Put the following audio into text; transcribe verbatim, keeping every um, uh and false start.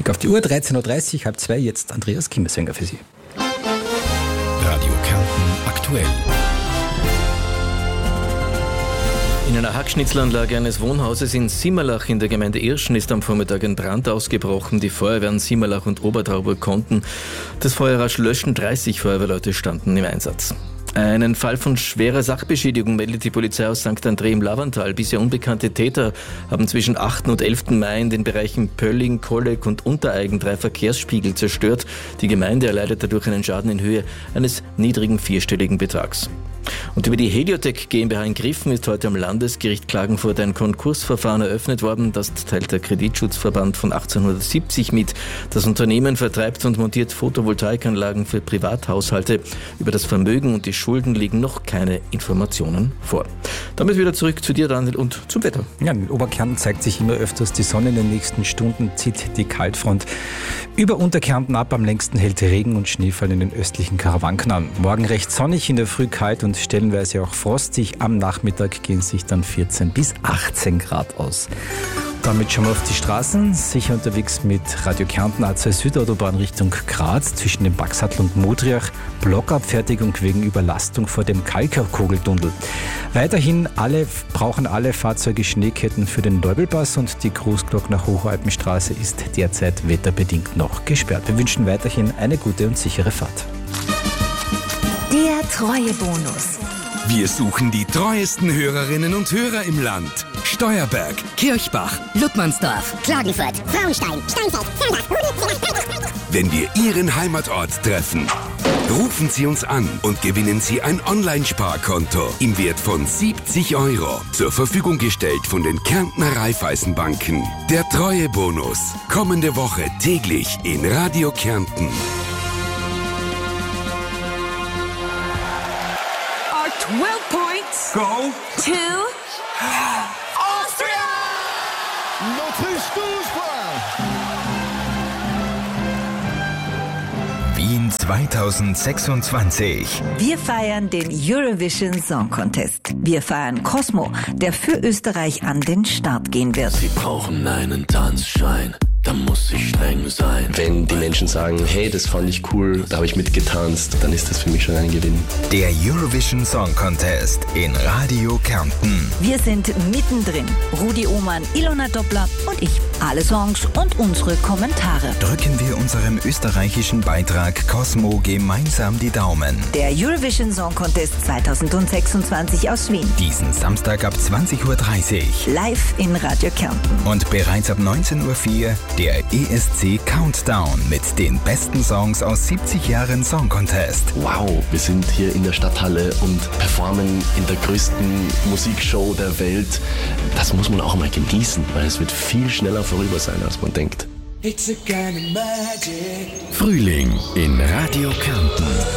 Blick auf die Uhr, dreizehn Uhr dreißig, halb zwei, jetzt Andreas Kimmeswenger für Sie. Radio Kärnten aktuell. In einer Hackschnitzelanlage eines Wohnhauses in Simmerlach in der Gemeinde Irschen ist am Vormittag ein Brand ausgebrochen. Die Feuerwehren Simmerlach und Obertrauburg konnten das Feuer rasch löschen. dreißig Feuerwehrleute standen im Einsatz. Einen Fall von schwerer Sachbeschädigung meldet die Polizei aus Sankt André im Lavantal. Bisher unbekannte Täter haben zwischen achten und elften Mai in den Bereichen Pölling, Kolleg und Untereigen drei Verkehrsspiegel zerstört. Die Gemeinde erleidet dadurch einen Schaden in Höhe eines niedrigen vierstelligen Betrags. Und über die Heliotech GmbH in Griffen ist heute am Landesgericht Klagenfurt ein Konkursverfahren eröffnet worden. Das teilt der Kreditschutzverband von achtzehnhundertsiebzig mit. Das Unternehmen vertreibt und montiert Photovoltaikanlagen für Privathaushalte. Über das Vermögen und die Schulden liegen noch keine Informationen vor. Damit wieder zurück zu dir, Daniel, und zum Wetter. Ja, in Oberkärnten zeigt sich immer öfters die Sonne. In den nächsten Stunden zieht die Kaltfront über Unterkärnten ab. Am längsten hält Regen und Schneefall in den östlichen Karawanken. Morgen recht sonnig, in der Früh kalt und stellenweise auch frostig. Am Nachmittag gehen sich dann vierzehn bis achtzehn Grad aus. Damit schauen wir auf die Straßen. Sicher unterwegs mit Radio Kärnten A zwei Südautobahn Richtung Graz zwischen dem Baxatl und Modriach. Blockabfertigung wegen Überlastung vor dem Kalkkogeltunnel. Weiterhin alle, brauchen alle Fahrzeuge Schneeketten für den Leubelpass und die Großglockner Hochalpenstraße ist derzeit wetterbedingt noch gesperrt. Wir wünschen weiterhin eine gute und sichere Fahrt. Der Treuebonus. Wir suchen die treuesten Hörerinnen und Hörer im Land. Steuerberg, Kirchbach, Luttmannsdorf, Klagenfurt, Frauenstein, Steinfeld, Sandach. Wenn wir Ihren Heimatort treffen, rufen Sie uns an und gewinnen Sie ein Online-Sparkonto im Wert von siebzig Euro. Zur Verfügung gestellt von den Kärntner Raiffeisenbanken. Der Treuebonus. Kommende Woche täglich in Radio Kärnten. twelve points. Go. To Austria! Notice Fußball! Wien zweitausendsechsundzwanzig. Wir feiern den Eurovision Song Contest. Wir feiern Cosmo, der für Österreich an den Start gehen wird. Sie brauchen einen Tanzschein. Da muss ich streng sein. Wenn die Menschen sagen, hey, das fand ich cool, da habe ich mitgetanzt, dann ist das für mich schon ein Gewinn. Der Eurovision Song Contest in Radio Kärnten. Wir sind mittendrin. Rudi Ohmann, Ilona Doppler und ich. Alle Songs und unsere Kommentare. Drücken wir unserem österreichischen Beitrag Cosmo gemeinsam die Daumen. Der Eurovision Song Contest zweitausendsechsundzwanzig aus Wien. Diesen Samstag ab zwanzig Uhr dreißig. Live in Radio Kärnten. Und bereits ab neunzehn Uhr vier der E S C Countdown mit den besten Songs aus siebzig Jahren Song Contest. Wow, wir sind hier in der Stadthalle und performen in der größten Musikshow der Welt. Das muss man auch mal genießen, weil es wird viel schneller vorüber sein, als man denkt. Frühling in Radio Kärnten.